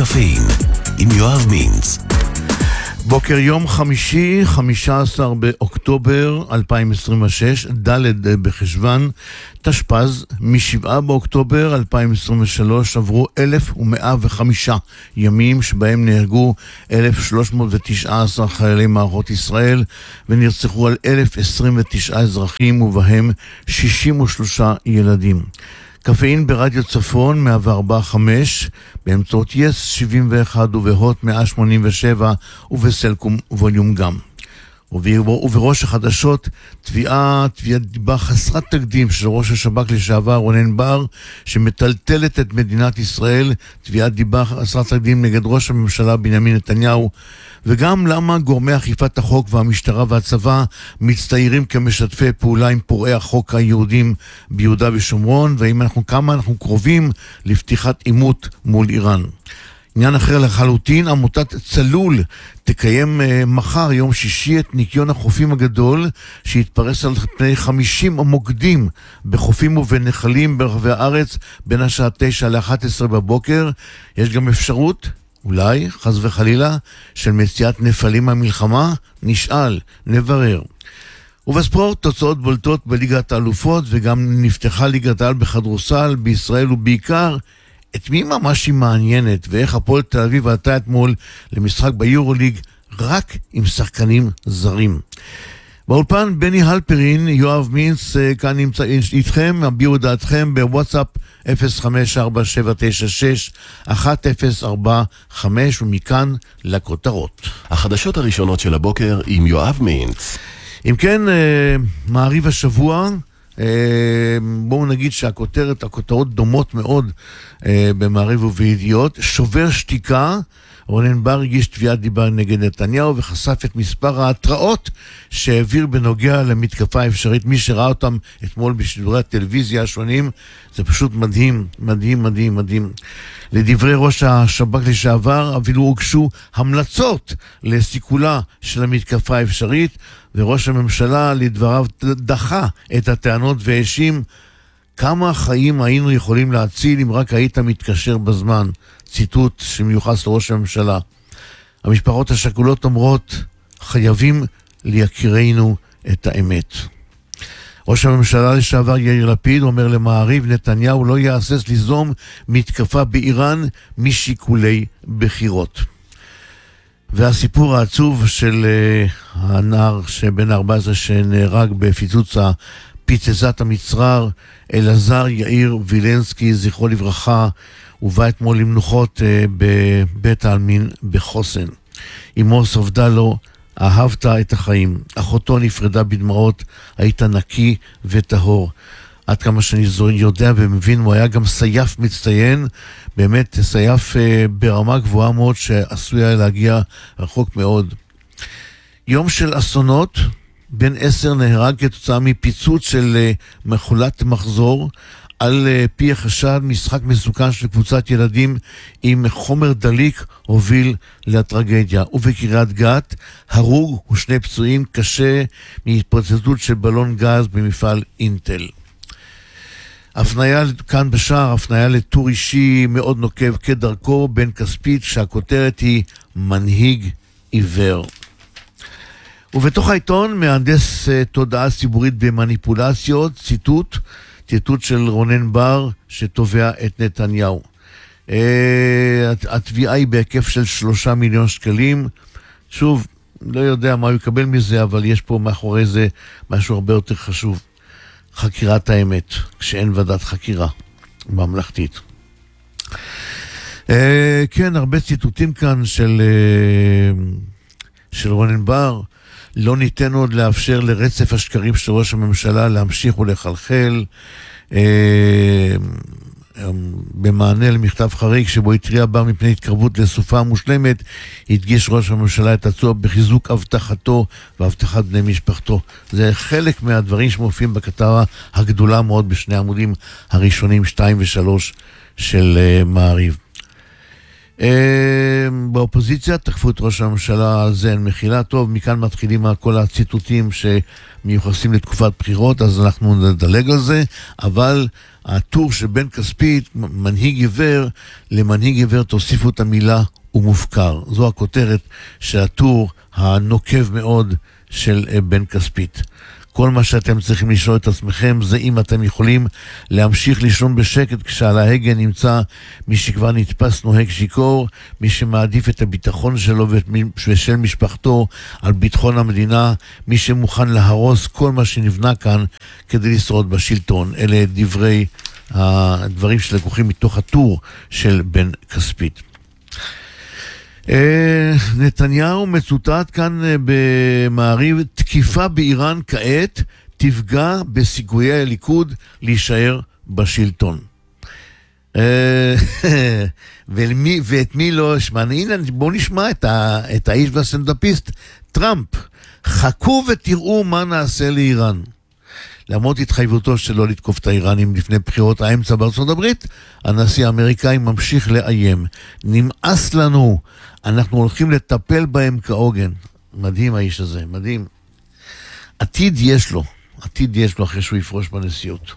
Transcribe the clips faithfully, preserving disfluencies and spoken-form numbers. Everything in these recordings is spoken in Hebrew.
קפאין עם יואב מינץ. בוקר יום חמישי, חמישה עשר באוקטובר אלפיים עשרים ושש, ד' בחשוון תשפ"ז. משבעה באוקטובר אלפיים עשרים ושלוש עברו אלף ומאה וחמישה ימים שבהם נהרגו אלף שלוש מאות ותשע עשרה חיילי מערכות ישראל ונרצחו על אלף עשרים ותשעה אזרחים ובהם שישים ושלושה ילדים. קפאין ברדיו צפון מאה וארבע נקודה חמש, באמצעות יס שבעים ואחת ובהוט מאה שמונים ושבע ובסלקום ווליום גם. ובראש החדשות תביעה, תביעת דיבה חסרת תקדים של ראש השב"כ לשעבר רונן בר שמטלטלת את מדינת ישראל, תביעת דיבה חסרת תקדים נגד ראש הממשלה בנימין נתניהו, וגם למה גורמי אכיפת החוק והמשטרה והצבא מצטיירים כמשתפי פעולה עם פורעי החוק היהודים ביהודה ושומרון, והאם אנחנו, כמה אנחנו קרובים לפתיחת עימות מול איראן. עניין אחר לחלוטין, עמותת צלול תקיים uh, מחר יום שישי את ניקיון החופים הגדול שיתפרס על פני חמישים מוקדים בחופים ובנחלים ברחבי הארץ בין השעה תשע לאחת עשרה בבוקר. יש גם אפשרות, אולי, חס וחלילה, של מציאת נפלים מהמלחמה. נשאל, נברר. ובספורט תוצאות בולטות בליגת האלופות, וגם נפתחה ליגת העל בכדורסל בישראל, ובעיקר את מי ממש היא מעניינת, ואיך הפועל תל אביב עלתה אתמול למשחק ביורוליג רק עם שחקנים זרים. באולפן בני הלפרין, יואב מינץ כאן נמצא איתכם, הביאו דעתכם בוואטסאפ אפס חמש ארבע שבע תשע שש אחת אפס ארבע חמש, ומכאן לכותרות. החדשות הראשונות של הבוקר עם יואב מינץ. אם כן, מעריב השבוע, בואו נגיד שהכותרת, הכותרות דומות מאוד במעריב ובידיעות. שובר שתיקה, רונן בר הגיש תביעת דיבה נגד נתניהו וחשף את מספר ההתראות שהעביר בנוגע למתקפה אפשרית. מי שראה אותם אתמול בשידורי הטלוויזיה השונים, זה פשוט מדהים, מדהים, מדהים, מדהים. לדברי ראש השב"כ לשעבר, אפילו הוגשו המלצות לסיכולה של המתקפה האפשרית, וראש הממשלה לדבריו דחה את הטענות והאשים: כמה חיים היינו יכולים להציל אם רק היית מתקשר בזמן. ציטוט שמיוחס לראש הממשלה. המשפחות השכולות אומרות: חייבים ליקירנו את האמת. ראש הממשלה לשעבר יאיר לפיד אומר למעריב: נתניהו לא יאסס ליזום מתקפה באיראן משיקולי בחירות. והסיפור העצוב של uh, הנער שבן ארבע עשרה שנהרג בפיצוץ פיצצת המצרר, אלעזר יאיר וילנסקי זכרו לברכה, הובא אתמול למנוחות uh, בבית העלמין בחוסן. אמו ספדה לו: אהבת את החיים. אחותו נפרדה בדמעות: היית נקי וטהור. עד כמה שאני יודע ומבין, הוא היה גם סייף מצטיין, באמת סייף uh, ברמה גבוהה מאוד שעשויה להגיע רחוק מאוד. יום של אסונות, בן עשר נהרג כתוצאה מפיצוץ של uh, מכולת מחזור. על uh, פי החשד, משחק מסוכן של קבוצת ילדים עם חומר דליק הוביל לטרגדיה. ובקריית גת, הרוג ושני פצועים קשה מהתפוצצות של בלון גז במפעל אינטל. הפניה כאן בשער, הפניה לטור אישי מאוד נוקב כדרכו בן כספית, שהכותרת היא מנהיג עיוור. ובתוך העיתון, מהנדס תודעה ציבורית במניפולציות, ציטוט, ציטוט של רונן בר שתובע את נתניהו. התביעה היא בהיקף של שלושה מיליון שקלים. שוב, לא יודע מה הוא יקבל מזה, אבל יש פה מאחורי זה משהו הרבה יותר חשוב. חקירת האמת, כשאין ועדת חקירה ממלכתית. אה, כן, הרבה ציטוטים כאן של, אה, של רונן בר. לא ניתן עוד לאפשר לרצף השקרים של ראש הממשלה להמשיך ולחלחל. אה, במענה למכתב חריג שבו התריע בר מפני התקרבות לסופה המושלמת, הדגיש ראש הממשלה את הצורך בחיזוק הבטחתו והבטחת בני משפחתו. זה חלק מהדברים שמופיעים בכתבה הגדולה מאוד בשני העמודים הראשונים, שתיים ושלוש של uh, מעריב. Uh, באופוזיציה תקפו את ראש הממשלה על זה, אין מחילה. טוב, מכאן מתחילים כל הציטוטים שמיוחסים לתקופת בחירות, אז אנחנו נדלג על זה, אבל הטור של בן כספית, מנהיג עיוור, למנהיג עיוור תוסיפו את המילה ומופקר. זו הכותרת של הטור הנוקב מאוד של בן כספית. כל מה שאתם צריכים לשאול את עצמכם זה אם אתם יכולים להמשיך לישון בשקט כשעל ההגה נמצא מי שכבר נתפס נוהג שיקור, מי שמעדיף את הביטחון שלו ושל משפחתו על ביטחון המדינה, מי שמוכן להרוס כל מה שנבנה כאן כדי לשרוד בשלטון. אלה דברי הדברים שלקוחים מתוך הטור של בן כספית. נתניהו מצוטט כאן במעריב, תקיפה באיראן כעת תפגע בסיכויי הליכוד להישאר בשלטון. ולמי, ואת מי לא אשמע? הנה, בואו נשמע את, ה, את האיש והסנדאפיסט טראמפ. חכו ותראו מה נעשה לאיראן. למרות התחייבותו שלא לתקוף את האיראנים לפני בחירות האמצע בארצות הברית, הנשיא האמריקאי ממשיך לאיים. נמאס לנו, אנחנו הולכים לטפל בהם כעוגן. מדהים האיש הזה, מדהים. עתיד יש לו, עתיד יש לו אחרי שהוא יפרוש בנשיאות.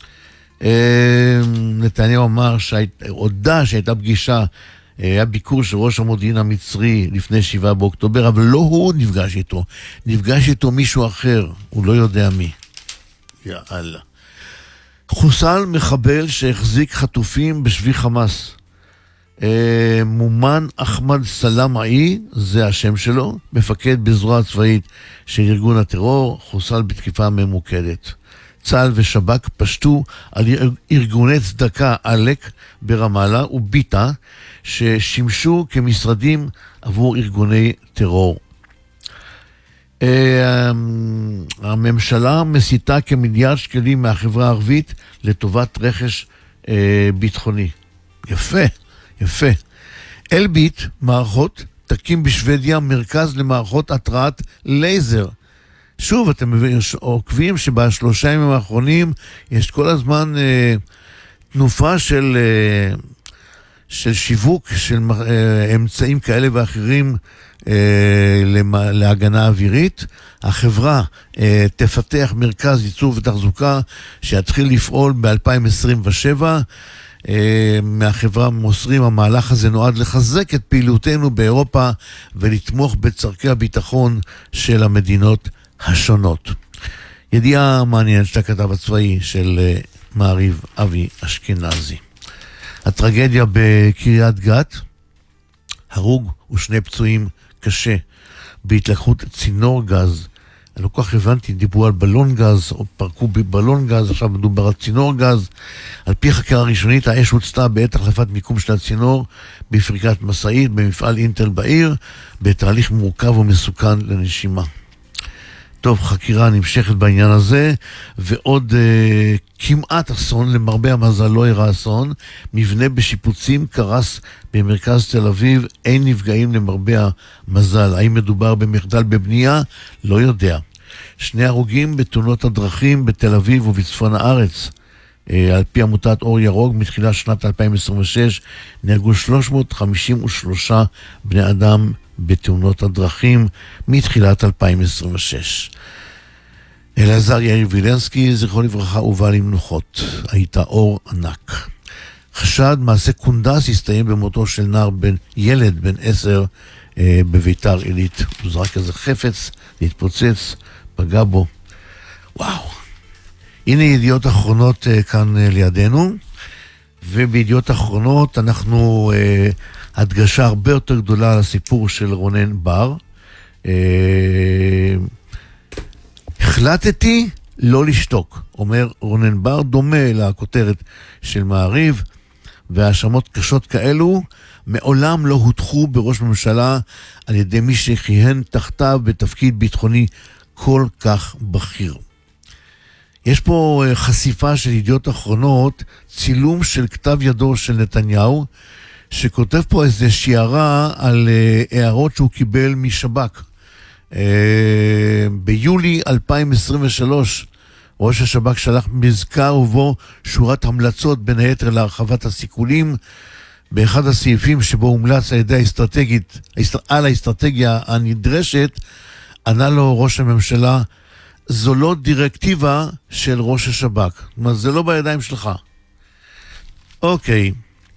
נתניהו אמר, הודע שהייתה פגישה, היה ביקור של ראש המודיעין המצרי לפני שבעה באוקטובר, אבל לא הוא נפגש איתו, נפגש איתו מישהו אחר, הוא לא יודע מי. יאללה. חוסל מחבל שהחזיק חטופים בשבי חמאס. אה, מומן אחמד סלאמעי, זה השם שלו, מפקד בזרוע הצבאית של ארגון הטרור, חוסל בתקיפה ממוקדת. צה"ל ושב"כ פשטו על ארגוני צדקה עלק ברמאללה וביטה, ששימשו כמשרדים עבור ארגוני טרור. הממשלה מסיטה כמיליארד שקלים מהחברה הערבית לטובת רכש ביטחוני. יפה, יפה. אלביט מערכות תקים בשוודיה מרכז למערכות התרעת לייזר. שוב, אתם עוקבים שבשלושה ימים האחרונים יש כל הזמן אה, תנופה של, אה, של שיווק של אה, אמצעים כאלה ואחרים אה, למה, להגנה אווירית. החברה אה, תפתח מרכז ייצור ותחזוקה שיתחיל לפעול ב-אלפיים עשרים ושבע. אה, מהחברה מוסרים, המהלך הזה נועד לחזק את פעילותנו באירופה ולתמוך בצרכי הביטחון של המדינות השונות. ידיעה מעניינת של הכתב הצבאי של מעריב אבי אשכנזי. הטרגדיה בקריית גת, הרוג ושני פצועים קשה בהתלקחות צינור גז. אני לא כל כך הבנתי, דיברו על בלון גז או פרקו בבלון גז, עכשיו מדובר על צינור גז. על פי חקירה ראשונית, האש הוצתה בעת החלפת מיקום של הצינור בפריקת מסעית במפעל אינטל בעיר, בתהליך מורכב ומסוכן לנשימה. טוב, חקירה נמשכת בעניין הזה, ועוד אה, כמעט אסון, למרבה המזל לא אירע אסון, מבנה בשיפוצים קרס במרכז תל אביב, אין נפגעים למרבה המזל. האם מדובר במחדל בבנייה? לא יודע. שני הרוגים בתאונות הדרכים בתל אביב ובצפון הארץ. אה, על פי עמותת אור ירוק, מתחילת שנת אלפיים עשרים ושש נהרגו שלוש מאות חמישים ושלושה בני אדם בתאונות הדרכים מתחילת אלפיים עשרים ושש. אלעזר יאיר וילנסקי, זכרו לברכה, הובא למנוחות. הייתה אור ענק. חשד מעשה קונדס הסתיים במותו של נער בן, ילד בן עשר אה, בביתר עילית. הוא זרק איזה חפץ, להתפוצץ, פגע בו. וואו. הנה ידיעות אחרונות אה, כאן אה, לידינו. ובידיעות אחרונות אנחנו אה, הדגשה הרבה יותר גדולה על הסיפור של רונן בר. אה, החלטתי לא לשתוק, אומר רונן בר, דומה לכותרת של מעריב, והאשמות קשות כאלו מעולם לא הוטחו בראש ממשלה על ידי מי שכיהן תחתיו בתפקיד ביטחוני כל כך בכיר. יש פה חשיפה של ידיעות אחרונות, צילום של כתב ידו של נתניהו, שכותב פה איזו שיערה על הערות שהוא קיבל משב"כ. ביולי אלפיים עשרים ושלוש ראש השב"כ שלח מזכר ובו שורת המלצות בין היתר להרחבת הסיכולים, באחד הסעיפים שבו הומלץ על ידי האסטרטגית, על האסטרטגיה הנדרשת, ענה לו ראש הממשלה, זו לא דירקטיבה של ראש השב"כ. זאת אומרת, זה לא בידיים שלך. אוקיי.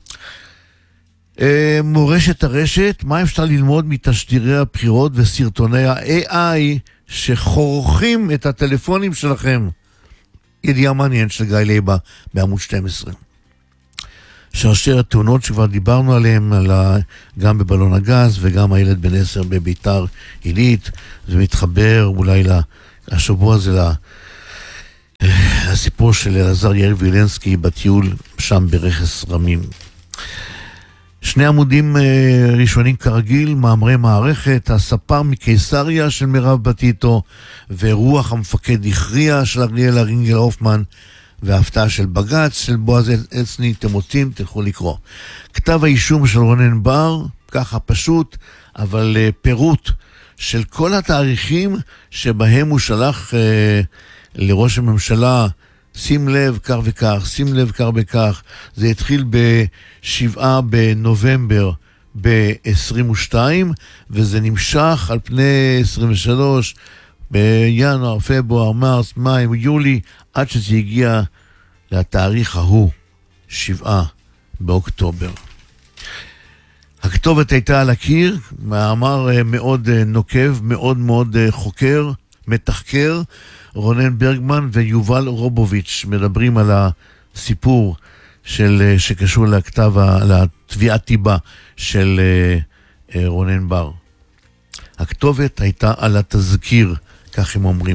מורשת הרשת, מה אפשר ללמוד מתשדירי הבחירות וסרטוני ה-איי איי שחורכים את הטלפונים שלכם? ידיעה מעניינת של גיא לייבה בעמוד שתים עשרה. שרשרת תאונות שכבר דיברנו עליהם, על ה... גם בבלון הגז וגם הילד בן עשר בביתר עילית, זה מתחבר אולי השבוע הזה לה... הסיפור של אלעזר יאיר וילנסקי בטיול שם ברכס רמים. שני עמודים ראשונים כרגיל, מאמרי מערכת, הספר מקיסריה של מירב בטיטו, ורוח המפקד הכריע של אריאל רינגל הופמן, וההפתעה של בג"ץ של בועז עצני. אתם רוצים, תלכו לקרוא. כתב האישום של רונן בר, ככה פשוט, אבל פירוט של כל התאריכים שבהם הוא שלח אה, לראש הממשלה, שים לב כך וכך, שים לב כך וכך. זה התחיל בשבעה בנובמבר ב-עשרים ושתיים, וזה נמשך על פני עשרים ושלוש, בינואר, פברואר, מרס, מאי ויולי, עד שזה הגיע לתאריך ההוא, שבעה באוקטובר. הכתובת הייתה על הקיר, מאמר מאוד נוקב, מאוד מאוד חוקר, מתחקר. רונן ברגמן ויובל רובוביץ' מדברים על הסיפור של, שקשור לכתב, לתביעת טיבה של רונן בר. הכתובת הייתה על התזכיר, כך הם אומרים.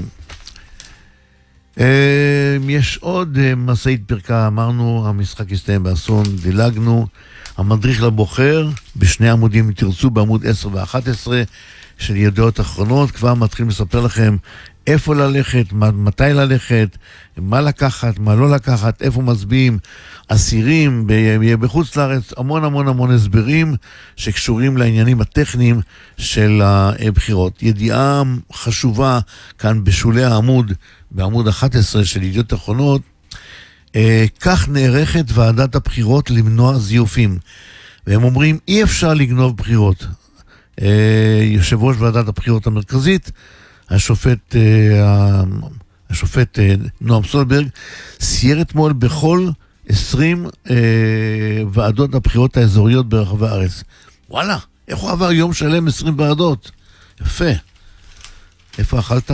יש עוד מסעית פרקה, אמרנו, המשחק הסתיים באסון, דילגנו. המדריך לבוחר, בשני עמודים תרצו, בעמוד עשר ו-אחת עשרה של ידיעות אחרונות, כבר מתחילים לספר לכם איפה ללכת, מתי ללכת, מה לקחת, מה לא לקחת, איפה מצביעים, אסירים בחוץ לארץ, המון המון המון הסברים שקשורים לעניינים הטכניים של הבחירות. ידיעה חשובה כאן בשולי העמוד, בעמוד אחת עשרה של ידיעות אחרונות, כך נערכת ועדת הבחירות למנוע זיופים. והם אומרים, אי אפשר לגנוב בחירות. יושב ראש ועדת הבחירות המרכזית, השופט, השופט נועם סולברג, סייר אתמול בכל עשרים ועדות הבחירות האזוריות ברחבי הארץ. וואלה, איך הוא עבר יום שלם עשרים ועדות? יפה. איפה אכלת?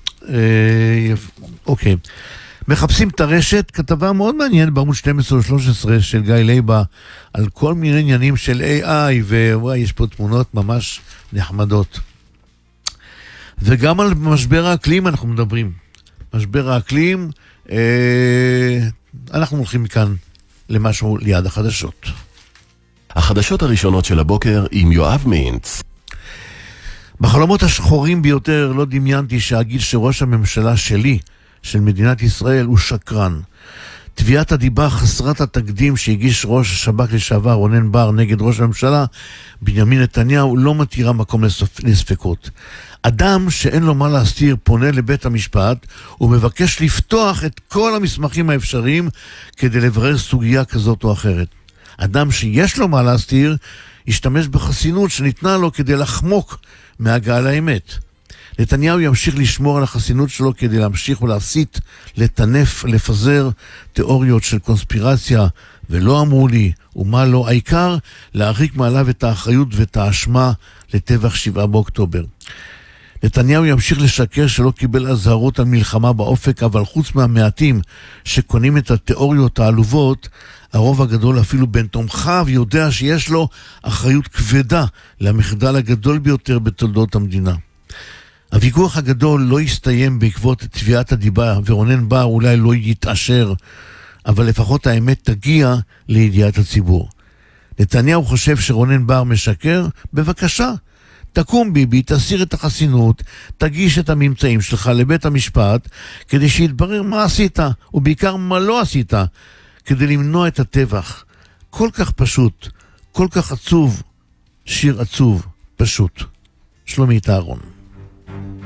אוקיי. מחפשים את הרשת, כתבה מאוד מעניינת בעמוד שתים עשרה ו-שלוש עשרה של גיא לייבה, על כל מיני עניינים של איי איי, ווואי, יש פה תמונות ממש נחמדות. וגם על משבר האקלים אנחנו מדברים. משבר האקלים, אה, אנחנו הולכים מכאן למשהו ליד החדשות. החדשות הראשונות של הבוקר עם יואב מינץ. בחלומות השחורים ביותר לא דמיינתי שאגיד שראש הממשלה שלי, של מדינת ישראל, הוא שקרן. תביעת הדיבה חסרת התקדים שהגיש ראש השב"כ לשעבר רונן בר נגד ראש הממשלה בנימין נתניהו לא מתירה מקום לספקות. אדם שאין לו מה להסתיר פונה לבית המשפט ומבקש לפתוח את כל המסמכים האפשריים כדי לברר סוגיה כזאת או אחרת. אדם שיש לו מה להסתיר ישתמש בחסינות שניתנה לו כדי לחמוק מהגעה לאמת. נתניהו ימשיך לשמור על החסינות שלו כדי להמשיך ולהסית, לטנף, לפזר תיאוריות של קונספירציה, ולא אמרו לי, ומה לא, העיקר להרחיק מעליו את האחריות ואת האשמה לטבח שבעה באוקטובר. נתניהו ימשיך לשקר שלא קיבל הזהרות על מלחמה באופק, אבל חוץ מהמעטים שקונים את התיאוריות העלובות, הרוב הגדול אפילו בין תומכיו יודע שיש לו אחריות כבדה למחדל הגדול ביותר בתולדות המדינה. הוויכוח הגדול לא יסתיים בעקבות תביעת הדיבה, ורונן בר אולי לא יתעשר, אבל לפחות האמת תגיע לידיעת הציבור. נתניהו חושב שרונן בר משקר? בבקשה, תקום ביבי, תסיר את החסינות, תגיש את הממצאים שלך לבית המשפט, כדי שיתברר מה עשית, ובעיקר מה לא עשית, כדי למנוע את הטבח. כל כך פשוט, כל כך עצוב, שיר עצוב, פשוט. שלומית אהרון.